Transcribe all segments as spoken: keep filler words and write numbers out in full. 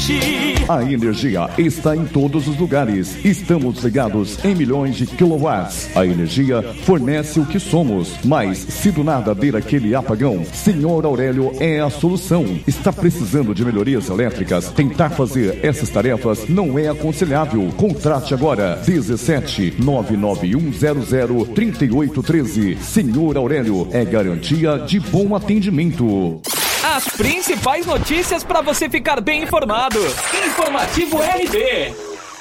A energia está em todos os lugares. Estamos ligados em milhões de quilowatts. A energia fornece o que somos. Mas se do nada der aquele apagão, Senhor Aurélio é a solução. Está precisando de melhorias elétricas? Tentar fazer essas tarefas não é aconselhável. Contrate agora dezessete nove nove um zero zero três oito um três. Senhor Aurélio é garantia de bom atendimento. As principais notícias para você ficar bem informado. Informativo R B.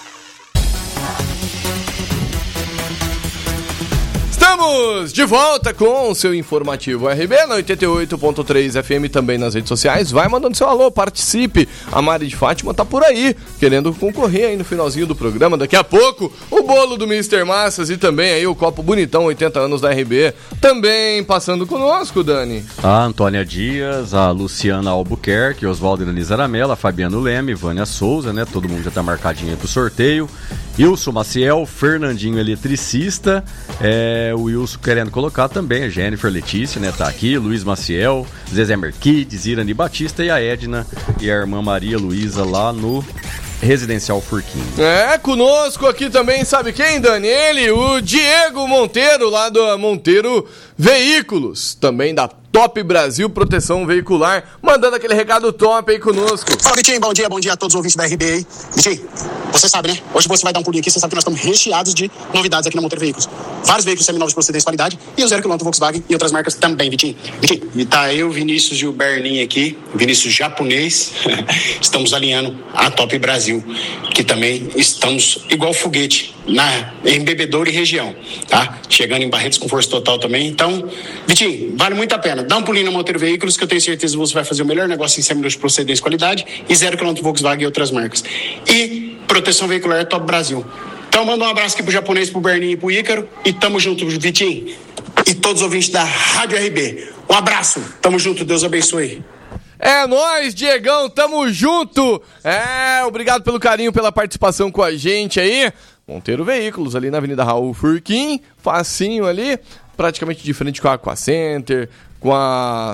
Estamos de volta com o seu Informativo R B na oitenta e oito ponto três F M, também nas redes sociais. Vai mandando seu alô, participe. A Mari de Fátima tá por aí, querendo concorrer aí no finalzinho do programa. Daqui a pouco, o bolo do mister Massas e também aí o copo bonitão, oitenta anos da R B. Também passando conosco, Dani. A Antônia Dias, a Luciana Albuquerque, Oswaldo Elisa Aramela, Fabiano Leme, Vânia Souza, né? Todo mundo já tá marcadinho aí pro sorteio. Wilson Maciel, Fernandinho Eletricista, é, o Wilson querendo colocar também, a Jennifer Letícia, né, tá aqui, Luiz Maciel, Zezé Merquides, Irani Batista e a Edna e a irmã Maria Luísa lá no Residencial Furquim. É, conosco aqui também, sabe quem, Dani? Ele, o Diego Monteiro, lá do Monteiro Veículos, também da Top Brasil Proteção Veicular, mandando aquele recado top aí conosco. Fala, Vitinho, bom dia, bom dia a todos os ouvintes da R B aí. Vitinho, você sabe, né? Hoje você vai dar um pulinho aqui, você sabe que nós estamos recheados de novidades aqui na Monteiro Veículos. Vários veículos seminovos de procedência e qualidade e o zero quilômetro Volkswagen e outras marcas também, Vitinho. Vitinho. E tá eu, Vinícius e o Bernin aqui, Vinícius japonês, estamos alinhando a Top Brasil, que também estamos igual foguete na, em Bebedouro e região, tá? Chegando em Barretos com força total também. Então, Vitinho, vale muito a pena. Dá um pulinho na Monteiro Veículos que eu tenho certeza que você vai fazer o melhor negócio em seminovos de procedência e qualidade e zero quilômetro Volkswagen e outras marcas. E proteção veicular é Top Brasil. Então manda um abraço aqui pro japonês, pro Berninho e pro Ícaro e tamo junto, Vitinho. E todos os ouvintes da Rádio R B. Um abraço, tamo junto, Deus abençoe. É nóis, Diegão, tamo junto. É, obrigado pelo carinho, pela participação com a gente aí. Monteiro Veículos, ali na Avenida Raul Furquim, facinho ali, praticamente de frente com a Aqua Center, com a...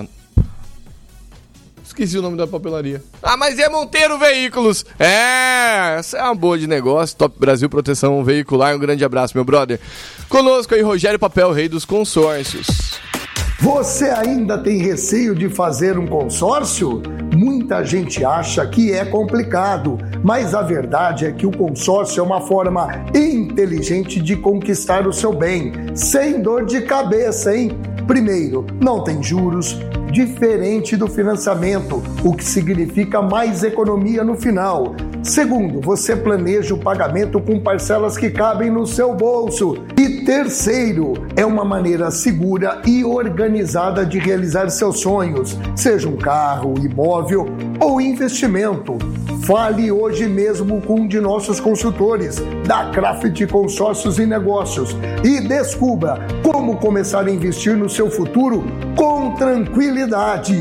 Esqueci o nome da papelaria. Ah, mas é Monteiro Veículos. É, essa é uma boa de negócio. Top Brasil Proteção Veicular. Um grande abraço, meu brother. Conosco aí, Rogério Papel, rei dos consórcios. Você ainda tem receio de fazer um consórcio? Muita gente acha que é complicado, mas a verdade é que o consórcio é uma forma inteligente de conquistar o seu bem, sem dor de cabeça, hein? Primeiro, não tem juros, diferente do financiamento, o que significa mais economia no final. Segundo, você planeja o pagamento com parcelas que cabem no seu bolso. E terceiro, é uma maneira segura e organizada de realizar seus sonhos, seja um carro, imóvel ou investimento. Fale hoje mesmo com um de nossos consultores da Craft Consórcios e Negócios e descubra como começar a investir no seu futuro com tranquilidade.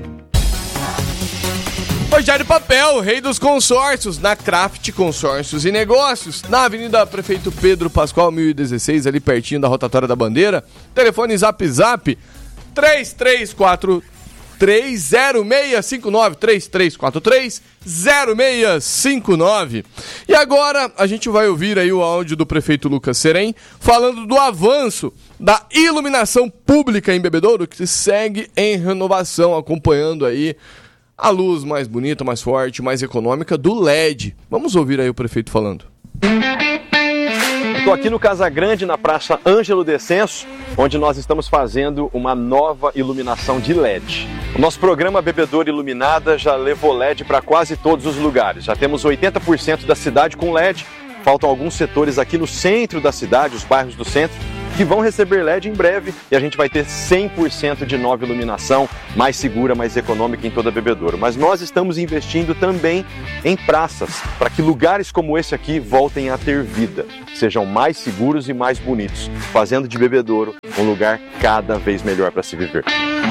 Rogério Papel, rei dos consórcios, na Craft Consórcios e Negócios, na Avenida Prefeito Pedro Pascoal, mil e dezesseis, ali pertinho da Rotatória da Bandeira. Telefone Zap Zap três três quatro três zero seis cinco nove, três três quatro três zero seis cinco nove. E agora a gente vai ouvir aí o áudio do prefeito Lucas Serem falando do avanço da iluminação pública em Bebedouro, que segue em renovação, acompanhando aí a luz mais bonita, mais forte, mais econômica do L E D. Vamos ouvir aí o prefeito falando. Estou aqui no Casa Grande, na Praça Ângelo Descenso, onde nós estamos fazendo uma nova iluminação de L E D. O nosso programa Bebedouro Iluminada já levou L E D para quase todos os lugares. Já temos oitenta por cento da cidade com L E D. Faltam alguns setores aqui no centro da cidade, os bairros do centro, que vão receber L E D em breve e a gente vai ter cem por cento de nova iluminação, mais segura, mais econômica em toda Bebedouro. Mas nós estamos investindo também em praças, para que lugares como esse aqui voltem a ter vida, sejam mais seguros e mais bonitos, fazendo de Bebedouro um lugar cada vez melhor para se viver.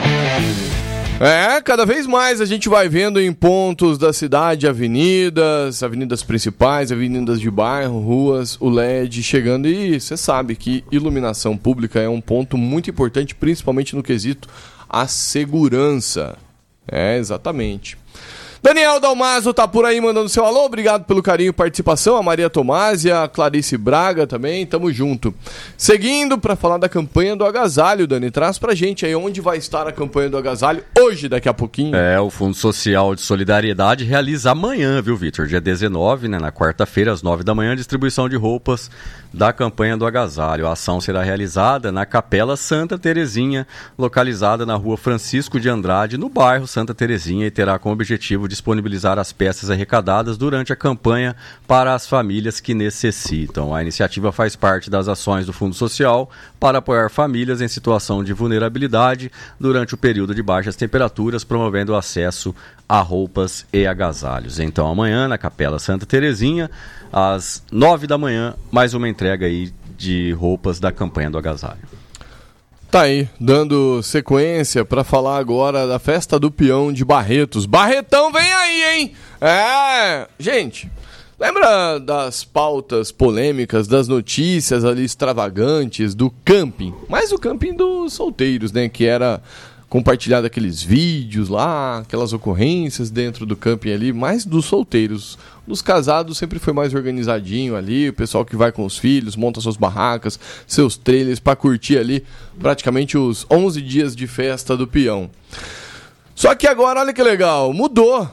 É, cada vez mais a gente vai vendo em pontos da cidade, avenidas, avenidas principais, avenidas de bairro, ruas, o L E D chegando. E você sabe que iluminação pública é um ponto muito importante, principalmente no quesito a segurança. É, exatamente. Daniel Dalmaso tá por aí mandando seu alô, obrigado pelo carinho e participação, a Maria Tomásia, a Clarice Braga também, tamo junto. Seguindo para falar da campanha do agasalho, Dani, traz pra gente aí onde vai estar a campanha do agasalho hoje, daqui a pouquinho. É, o Fundo Social de Solidariedade realiza amanhã, viu, Vitor? Dia dezenove, né, na quarta-feira, às nove da manhã, distribuição de roupas da campanha do agasalho. A ação será realizada na Capela Santa Terezinha, localizada na rua Francisco de Andrade, no bairro Santa Terezinha, e terá como objetivo disponibilizar as peças arrecadadas durante a campanha para as famílias que necessitam. A iniciativa faz parte das ações do Fundo Social para apoiar famílias em situação de vulnerabilidade durante o período de baixas temperaturas, promovendo o acesso a roupas e agasalhos. Então, amanhã, na Capela Santa Terezinha, às nove da manhã, mais uma entrega aí de roupas da campanha do agasalho. Tá aí, dando sequência para falar agora da Festa do Peão de Barretos. Barretão vem aí, hein? É, gente, lembra das pautas polêmicas, das notícias ali extravagantes do camping? Mas o camping dos solteiros, né? Que era compartilhado aqueles vídeos lá, aquelas ocorrências dentro do camping ali, mais dos solteiros. Dos casados sempre foi mais organizadinho ali, o pessoal que vai com os filhos, monta suas barracas, seus trailers para curtir ali praticamente os onze dias de festa do peão. Só que agora, olha que legal, mudou.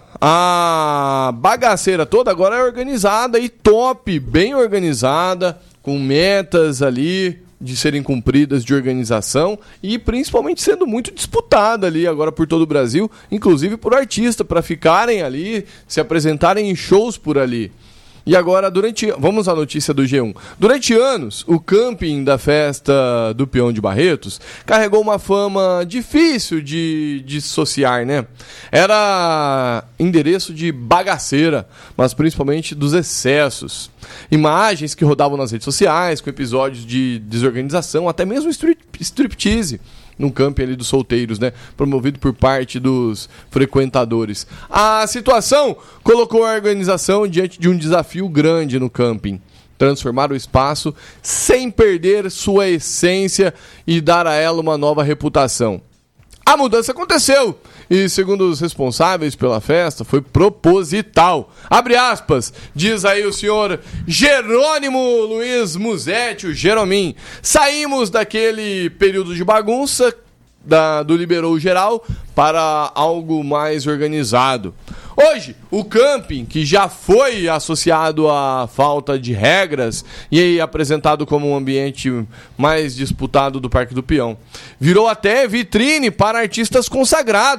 A bagaceira toda agora é organizada e top, bem organizada, com metas ali de serem cumpridas de organização e principalmente sendo muito disputada ali agora por todo o Brasil, inclusive por artistas, para ficarem ali, se apresentarem em shows por ali. E agora, durante... Vamos à notícia do G um. Durante anos, o camping da Festa do Peão de Barretos carregou uma fama difícil de dissociar, né? Era endereço de bagaceira, mas principalmente dos excessos. Imagens que rodavam nas redes sociais, com episódios de desorganização, até mesmo strip, striptease. No camping ali dos solteiros, né? Promovido por parte dos frequentadores. A situação colocou a organização diante de um desafio grande no camping. Transformar o espaço sem perder sua essência e dar a ela uma nova reputação. A mudança aconteceu e, segundo os responsáveis pela festa, foi proposital. Abre aspas, diz aí o senhor Jerônimo Luiz Musetti, o Jeromim. Saímos daquele período de bagunça da, do liberou geral para algo mais organizado. Hoje, o camping, que já foi associado à falta de regras e apresentado como um ambiente mais disputado do Parque do Peão, virou até vitrine para artistas consagrados.